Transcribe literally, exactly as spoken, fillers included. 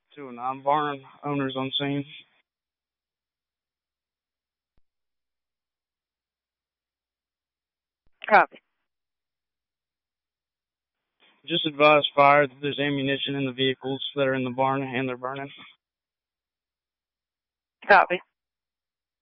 two oh nine, barn owners on scene. Copy. Just advise fire that there's ammunition in the vehicles that are in the barn and they're burning. Copy.